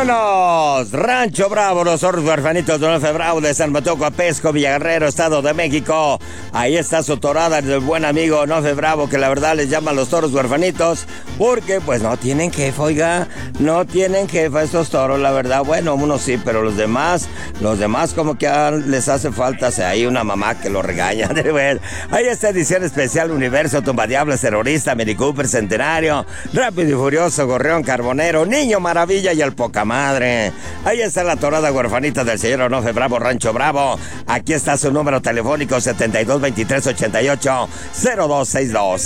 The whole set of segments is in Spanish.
¡Vámonos! Rancho Bravo, los zorros huerfanitos de Don Bravo de San Mateo Coapesco, Villaguerrero, Estado de México. Ahí está su torada del buen amigo Nofe Bravo, que la verdad les llama los toros huerfanitos, porque pues no tienen jefa, oiga, no tienen jefa estos toros, la verdad. Bueno, unos sí, pero los demás como que les hace falta, hay una mamá que lo regaña. Ahí está edición especial Universo, Tumbadiables, Terrorista, Mini Cooper, Centenario, Rápido y Furioso, Gorrión, Carbonero, Niño Maravilla y el Poca Madre. Ahí está la torada huerfanita del señor Onofe Bravo, Rancho Bravo. Aquí está su número telefónico, 722388-0262,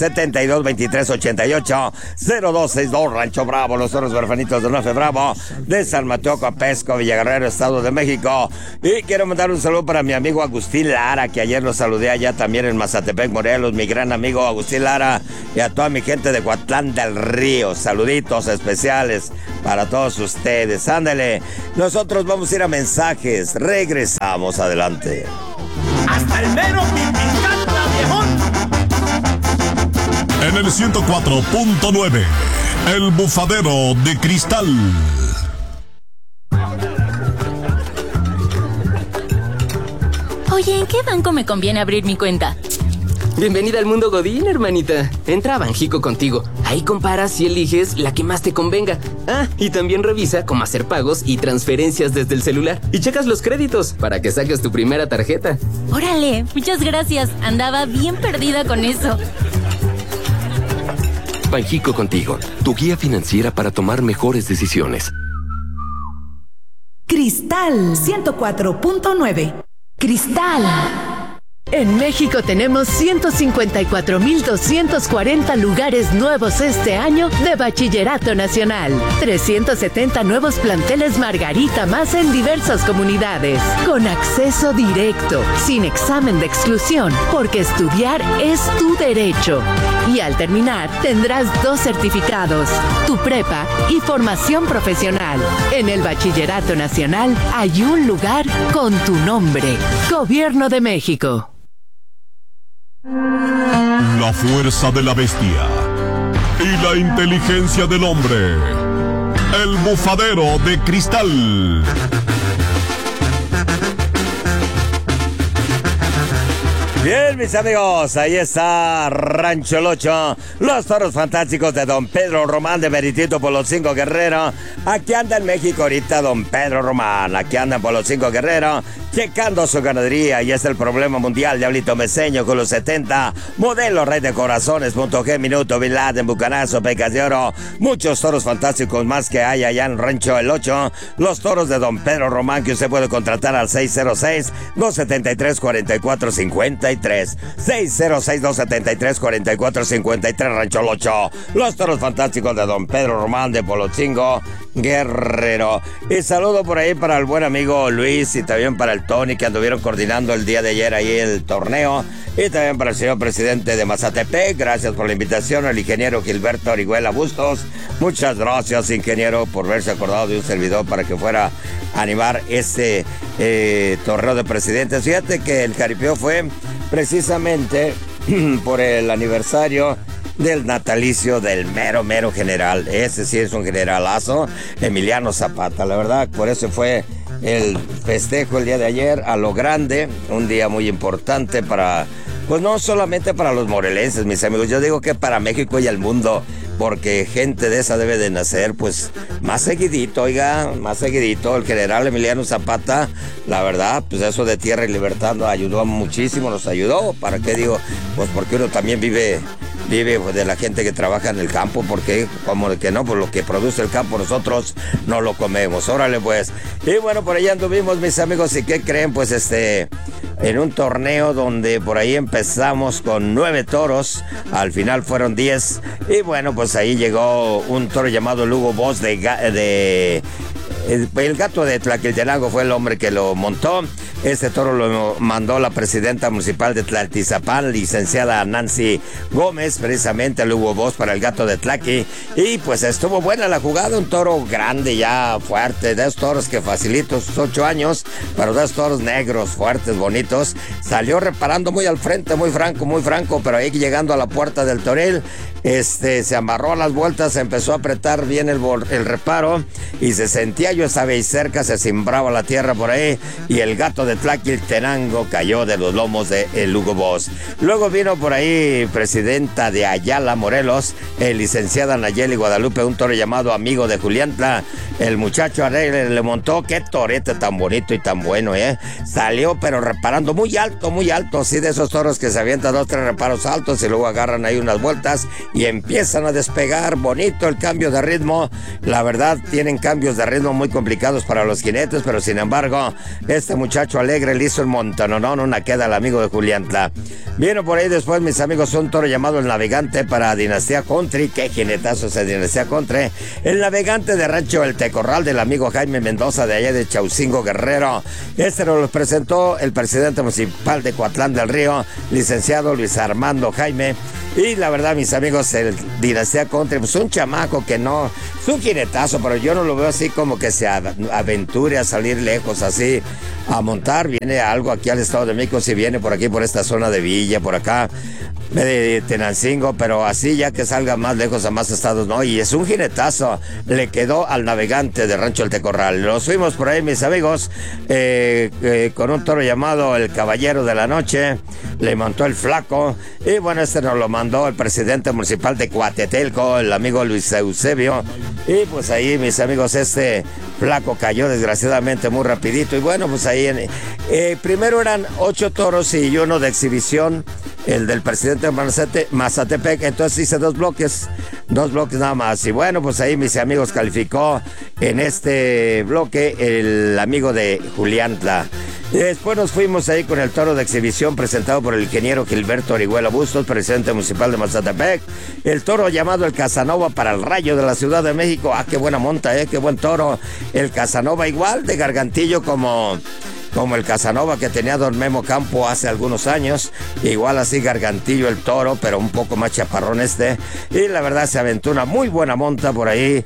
722388-0262, Rancho Bravo, los toros huerfanitos de Onofe Bravo, de San Mateo Coapesco, Villaguerrero, Estado de México. Y quiero mandar un saludo para mi amigo Agustín Lara, que ayer lo saludé allá también en Mazatepec, Morelos, mi gran amigo Agustín Lara, y a toda mi gente de Coatlán del Río. Saluditos especiales para todos ustedes. Ándale, nosotros vamos a ir a mensajes. Regresamos, adelante. Hasta el mero pipicata, viejón. En el 104.9, El Bufadero de Cristal. Oye, ¿en qué banco me conviene abrir mi cuenta? Bienvenida al mundo Godín, hermanita. Entra a Banjico Contigo. Ahí comparas y eliges la que más te convenga. Ah, y también revisa cómo hacer pagos y transferencias desde el celular. Y checas los créditos para que saques tu primera tarjeta. Órale, muchas gracias. Andaba bien perdida con eso. Banjico Contigo, tu guía financiera para tomar mejores decisiones. Cristal 104.9. Cristal. En México tenemos 154,240 lugares nuevos este año de Bachillerato Nacional. 370 nuevos planteles Margarita más en diversas comunidades. Con acceso directo, sin examen de exclusión, porque estudiar es tu derecho. Y al terminar, tendrás 2 certificados, tu prepa y formación profesional. En el Bachillerato Nacional hay un lugar con tu nombre. Gobierno de México. La fuerza de la bestia y la inteligencia del hombre. El Bufadero de Cristal. Bien, mis amigos, ahí está Rancho Locho, los toros fantásticos de don Pedro Román de Meritito por los 5 Guerrero. Aquí anda en México ahorita don Pedro Román, aquí andan por los 5 Guerrero, checando su ganadería, y es el problema mundial, Diablito Meseño con los 70, modelo Rey de Corazones, Punto G, Minuto, Bin Laden, Bucanazo, Pecas de Oro, muchos toros fantásticos más que hay allá en Rancho El 8, los toros de don Pedro Román, que usted puede contratar al 606-273-4453. 606-273-4453, Rancho Locho, los toros fantásticos de don Pedro Román de Polotzingo Guerrero. Y saludo por ahí para el buen amigo Luis y también para el Tony, que anduvieron coordinando el día de ayer ahí el torneo, y también para el señor presidente de Mazatepec. Gracias por la invitación, el ingeniero Gilberto Orihuela Bustos. Muchas gracias, ingeniero, por haberse acordado de un servidor para que fuera a animar este torneo de presidentes. Fíjate que el jaripeo fue precisamente por el aniversario del natalicio del mero general. Ese sí es un generalazo, Emiliano Zapata, la verdad. Por eso fue el festejo el día de ayer a lo grande, un día muy importante para, pues no solamente para los morelenses, mis amigos, yo digo que para México y el mundo, porque gente de esa debe de nacer, pues, más seguidito, oiga, más seguidito. El general Emiliano Zapata, la verdad, pues eso de Tierra y Libertad nos ayudó muchísimo, nos ayudó. ¿Para qué digo? Pues porque uno también vive de la gente que trabaja en el campo, porque como de que no, pues lo que produce el campo nosotros no lo comemos. Órale pues. Y bueno, por allá anduvimos, mis amigos, ¿y qué creen? Pues en un torneo donde por ahí empezamos con 9 toros, al final fueron 10, y bueno, pues ahí llegó un toro llamado Lugo Boss el gato de Tlaquiltenango fue el hombre que lo montó. Este toro lo mandó la presidenta municipal de Tlaltizapán, licenciada Nancy Gómez, precisamente el Hugo Boss para el gato de Tlaqui. Y pues estuvo buena la jugada, un toro grande ya, fuerte, de esos toros que facilito sus 8 años, pero de esos toros negros, fuertes, bonitos. Salió reparando muy al frente, muy franco, pero ahí llegando a la puerta del toril, se amarró a las vueltas, empezó a apretar bien el reparo y se sentía yo esa vez cerca, se cimbraba la tierra por ahí y el gato de Tlaquiltenango cayó de los lomos de el Hugo Boss. Luego vino por ahí presidenta de Ayala, Morelos, licenciada Nayeli Guadalupe, un toro llamado Amigo de Juliantla. El muchacho alegre le montó, qué torete tan bonito y tan bueno, salió pero reparando muy alto, así de esos toros que se avientan 2, 3 reparos altos y luego agarran ahí unas vueltas y empiezan a despegar. Bonito el cambio de ritmo. La verdad, tienen cambios de ritmo muy complicados para los jinetes, pero sin embargo, este muchacho alegre le hizo el montononón, una queda al Amigo de Juliantla. Vino por ahí después, mis amigos, un toro llamado El Navegante para Dinastía Country. Qué jinetazo ese Dinastía Country. El Navegante de Rancho El Tecorral del amigo Jaime Mendoza de allá de Chaucingo, Guerrero. Nos lo presentó el presidente municipal de Coatlán del Río, licenciado Luis Armando Jaime. Y la verdad, mis amigos, el Dinastía Country, pues un chamaco que no, es un jinetazo, pero yo no lo veo así como que se aventure a salir lejos así, a montar. Viene algo aquí al Estado de México, si viene por aquí, por esta zona de Villa, por acá, de Tenancingo, pero así ya que salga más lejos a más estados, no, y es un jinetazo, le quedó al Navegante de Rancho El Tecorral. Nos fuimos por ahí, mis amigos, con un toro llamado El Caballero de la Noche, le montó el Flaco, y bueno, nos lo mandó el presidente municipal de Coatetelco, el amigo Luis Eusebio, y pues ahí, mis amigos, Flaco cayó desgraciadamente muy rapidito, y bueno, pues ahí, primero eran 8 toros y uno de exhibición, el del presidente Mazatepec, entonces hice 2 bloques nada más. Y bueno, pues ahí, mis amigos, calificó en este bloque el Amigo de Juliantla. Y después nos fuimos ahí con el toro de exhibición presentado por el ingeniero Gilberto Orihuela Bustos, presidente municipal de Mazatepec. El toro llamado el Casanova para el Rayo de la Ciudad de México. Ah, qué buena monta, qué buen toro. El Casanova igual de gargantillo como el Casanova que tenía don Memo Campo hace algunos años, igual así gargantillo el toro, pero un poco más chaparrón y la verdad se aventó una muy buena monta por ahí,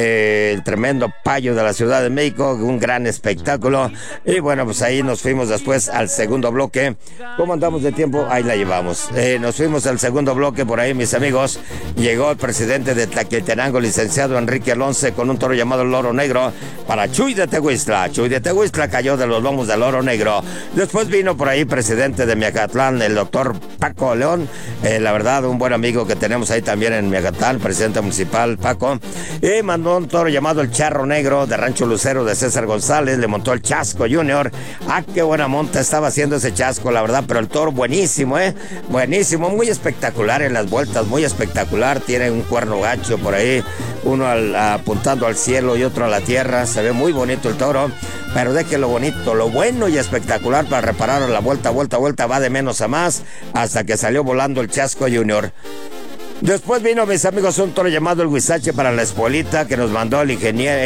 el tremendo payo de la Ciudad de México, un gran espectáculo, y bueno, pues ahí nos fuimos después al segundo bloque. ¿Cómo andamos de tiempo? Ahí la llevamos. Nos fuimos al segundo bloque por ahí, mis amigos, llegó el presidente de Tlaquiltenango, licenciado Enrique Alonce, con un toro llamado el Loro Negro para Chuy de Tehuistla. Chuy de Tehuistla cayó de los lomos del Loro Negro. Después vino por ahí presidente de Miacatlán, el doctor Paco León, la verdad, un buen amigo que tenemos ahí también en Miacatlán, presidente municipal Paco, y mandó un toro llamado el Charro Negro de Rancho Lucero de César González, le montó el Chasco Junior. Ah, qué buena monta estaba haciendo ese Chasco, la verdad, pero el toro buenísimo, buenísimo, muy espectacular en las vueltas, muy espectacular, tiene un cuerno gacho por ahí, uno apuntando al cielo y otro a la tierra, se ve muy bonito el toro, pero de que lo bonito, lo bueno y espectacular para reparar la vuelta, va de menos a más, hasta que salió volando el Chasco Junior. Después vino, mis amigos, un toro llamado el Huizache para la Espolita, que nos mandó el ingeniero,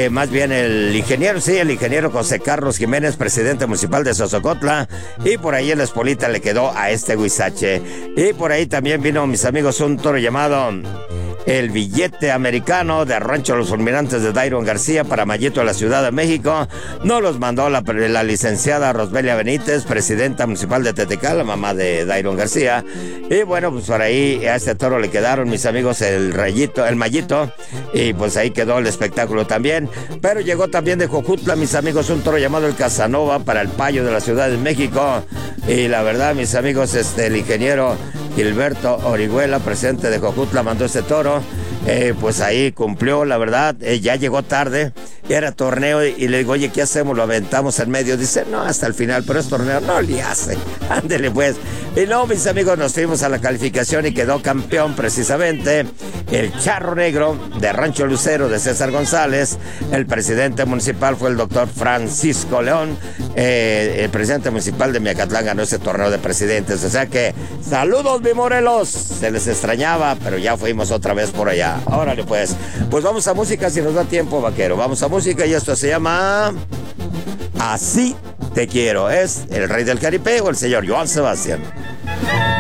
el ingeniero José Carlos Jiménez, presidente municipal de Sosocotla, y por ahí el Espolita le quedó a este Huizache. Y por ahí también vino, mis amigos, un toro llamado el Billete Americano de Rancho Los Fulminantes de Dairon García para Mayito de la Ciudad de México. Nos los mandó la licenciada Rosbelia Benítez, presidenta municipal de Tetecá, la mamá de Dairon García. Y bueno, pues por ahí a este toro le quedaron, mis amigos, el Mayito, y pues ahí quedó el espectáculo también. Pero llegó también de Jojutla, mis amigos, un toro llamado el Casanova para el Payo de la Ciudad de México. Y la verdad, mis amigos, el ingeniero Gilberto Orihuela, presidente de Jojutla, mandó este toro. Pues ahí cumplió, la verdad, ya llegó tarde, era torneo y le digo, oye, ¿qué hacemos? Lo aventamos en medio. Dice, no, hasta el final, pero es torneo, no le hace, ándele pues. Y luego, mis amigos, nos fuimos a la calificación y quedó campeón precisamente el Charro Negro de Rancho Lucero de César González. El presidente municipal fue el doctor Francisco León. El presidente municipal de Miacatlán ganó ese torneo de presidentes. O sea que, saludos, mi Morelos, se les extrañaba, pero ya fuimos otra vez por allá. Órale pues vamos a música si nos da tiempo, vaquero. Vamos a música y esto se llama Así Te Quiero. Es el rey del Caripé o el señor Joan Sebastián.